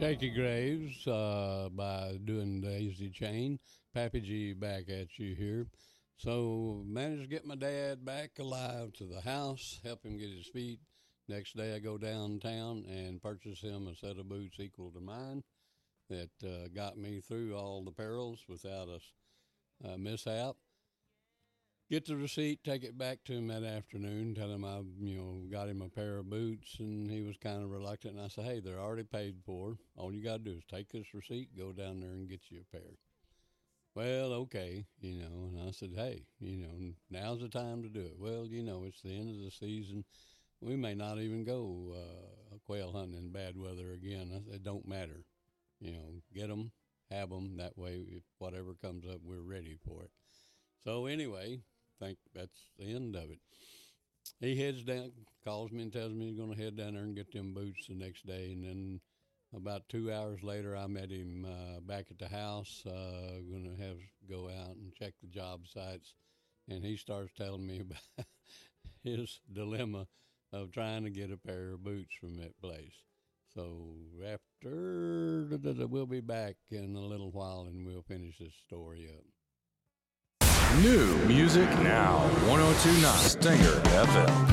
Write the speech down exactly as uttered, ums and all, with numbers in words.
Shaky Graves uh, by doing Daisy Chain. Pappy G back at you here. So managed to get my dad back alive to the house, help him get his feet. Next day I go downtown and purchase him a set of boots equal to mine that uh, got me through all the perils without a, a mishap. Get the receipt, take it back to him that afternoon, tell him I, you know, got him a pair of boots, and he was kind of reluctant. And I said, hey, they're already paid for. All you got to do is take this receipt, go down there and get you a pair. Well, okay, you know, and I said, hey, you know, now's the time to do it. Well, you know, it's the end of the season. We may not even go uh, quail hunting in bad weather again. I said, it don't matter. You know, get them, have them. That way, if whatever comes up, we're ready for it. So anyway, think that's the end of it. He heads down, calls me and tells me he's going to head down there and get them boots the next day. And then about two hours later, I met him uh, back at the house, uh, going to have go out and check the job sites. And he starts telling me about his dilemma of trying to get a pair of boots from that place. So after, we'll be back in a little while and we'll finish this story up. New music now. ten twenty-nine Stinger F M.